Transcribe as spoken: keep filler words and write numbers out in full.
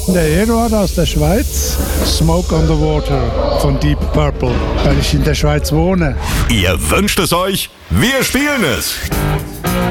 Der Eduard aus der Schweiz. Smoke on the Water von Deep Purple, weil ich in der Schweiz wohne. Ihr wünscht es euch, wir spielen es.